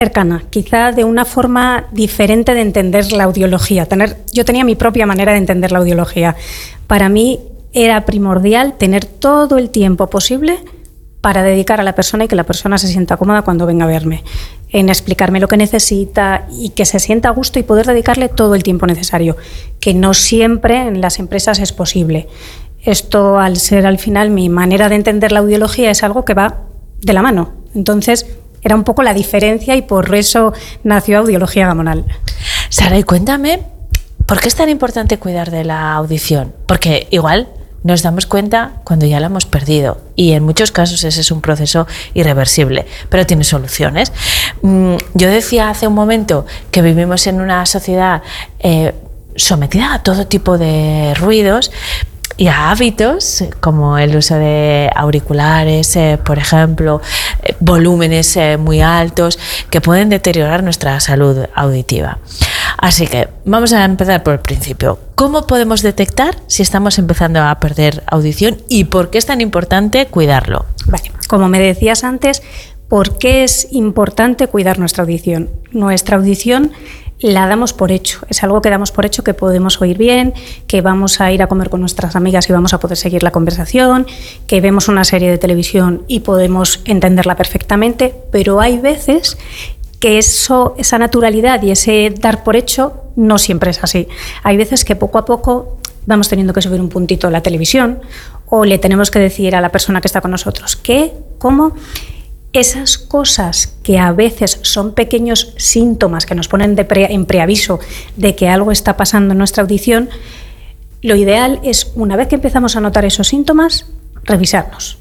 cercana, quizá de una forma diferente de entender la audiología. Yo tenía mi propia manera de entender la audiología. Para mí era primordial tener todo el tiempo posible para dedicar a la persona y que la persona se sienta cómoda cuando venga a verme, en explicarme lo que necesita y que se sienta a gusto y poder dedicarle todo el tiempo necesario, que no siempre en las empresas es posible. Esto, al ser al final mi manera de entender la audiología, es algo que va de la mano. Entonces, era un poco la diferencia y por eso nació Audiología Gamonal. Sara, y cuéntame, ¿por qué es tan importante cuidar de la audición? Porque igual nos damos cuenta cuando ya la hemos perdido y en muchos casos ese es un proceso irreversible, pero tiene soluciones. Yo decía hace un momento que vivimos en una sociedad sometida a todo tipo de ruidos y a hábitos como el uso de auriculares, por ejemplo, volúmenes muy altos que pueden deteriorar nuestra salud auditiva. Así que vamos a empezar por el principio. ¿Cómo podemos detectar si estamos empezando a perder audición y por qué es tan importante cuidarlo? Vale, como me decías antes, ¿por qué es importante cuidar nuestra audición? Nuestra audición la damos por hecho, es algo que damos por hecho, que podemos oír bien, que vamos a ir a comer con nuestras amigas y vamos a poder seguir la conversación, que vemos una serie de televisión y podemos entenderla perfectamente, pero hay veces que esa naturalidad y ese dar por hecho no siempre es así. Hay veces que poco a poco vamos teniendo que subir un puntito la televisión o le tenemos que decir a la persona que está con nosotros qué, cómo. Esas cosas que a veces son pequeños síntomas que nos ponen en preaviso de que algo está pasando en nuestra audición, lo ideal es, una vez que empezamos a notar esos síntomas, revisarnos.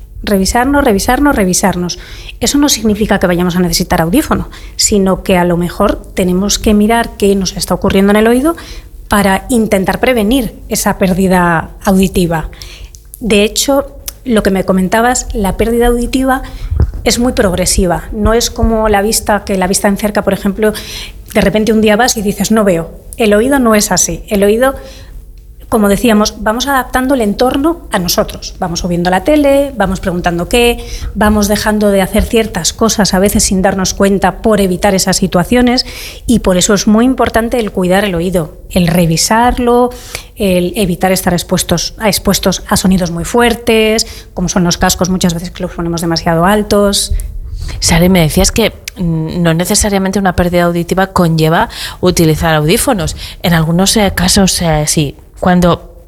Eso no significa que vayamos a necesitar audífono, sino que a lo mejor tenemos que mirar qué nos está ocurriendo en el oído para intentar prevenir esa pérdida auditiva. De hecho, lo que me comentabas, la pérdida auditiva es muy progresiva, no es como la vista, que la vista en cerca, por ejemplo, de repente un día vas y dices no veo. El oído no es así. El oído, como decíamos, vamos adaptando el entorno a nosotros. Vamos subiendo la tele, vamos preguntando qué, vamos dejando de hacer ciertas cosas a veces sin darnos cuenta por evitar esas situaciones y por eso es muy importante el cuidar el oído, el revisarlo, el evitar estar expuestos a sonidos muy fuertes, como son los cascos muchas veces que los ponemos demasiado altos. Sara, me decías que no necesariamente una pérdida auditiva conlleva utilizar audífonos. En algunos casos sí. Cuando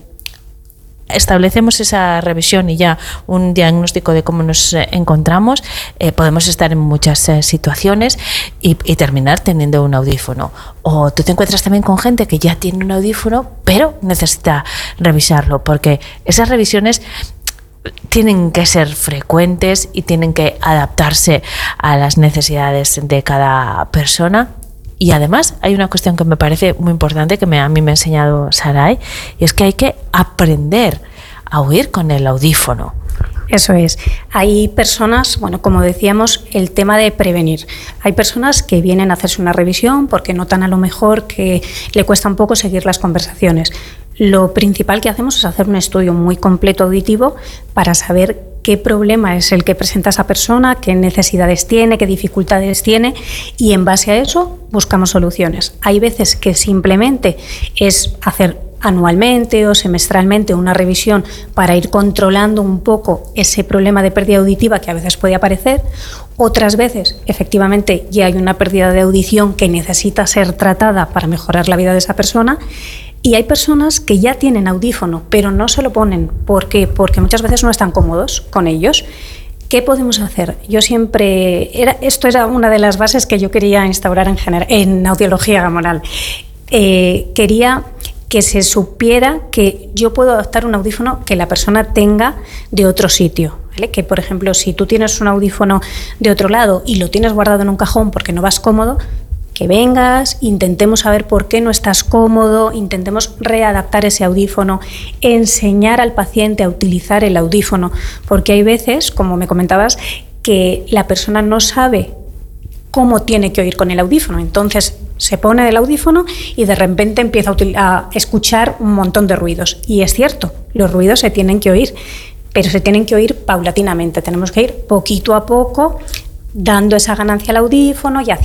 establecemos esa revisión y ya un diagnóstico de cómo nos encontramos, podemos estar en muchas situaciones y terminar teniendo un audífono. O tú te encuentras también con gente que ya tiene un audífono, pero necesita revisarlo, porque esas revisiones tienen que ser frecuentes y tienen que adaptarse a las necesidades de cada persona. Y además hay una cuestión que me parece muy importante que a mí me ha enseñado Saray, y es que hay que aprender a oír con el audífono. Eso es. Hay personas, bueno, como decíamos, el tema de prevenir. Hay personas que vienen a hacerse una revisión porque notan a lo mejor que le cuesta un poco seguir las conversaciones. Lo principal que hacemos es hacer un estudio muy completo auditivo para saber qué problema es el que presenta esa persona, qué necesidades tiene, qué dificultades tiene y en base a eso buscamos soluciones. Hay veces que simplemente es hacer anualmente o semestralmente una revisión para ir controlando un poco ese problema de pérdida auditiva que a veces puede aparecer. Otras veces, efectivamente, ya hay una pérdida de audición que necesita ser tratada para mejorar la vida de esa persona. Y hay personas que ya tienen audífono, pero no se lo ponen. ¿Por qué? Porque muchas veces no están cómodos con ellos. ¿Qué podemos hacer? Yo siempre... Esto era una de las bases que yo quería instaurar en Audiología Gamonal. Quería que se supiera que yo puedo adaptar un audífono que la persona tenga de otro sitio, ¿vale? Que, por ejemplo, si tú tienes un audífono de otro lado y lo tienes guardado en un cajón porque no vas cómodo, que vengas, intentemos saber por qué no estás cómodo, intentemos readaptar ese audífono, enseñar al paciente a utilizar el audífono, porque hay veces, como me comentabas, que la persona no sabe cómo tiene que oír con el audífono. Entonces se pone el audífono y de repente empieza a escuchar un montón de ruidos. Y es cierto, los ruidos se tienen que oír, pero se tienen que oír paulatinamente. Tenemos que ir poquito a poco dando esa ganancia al audífono y haciendo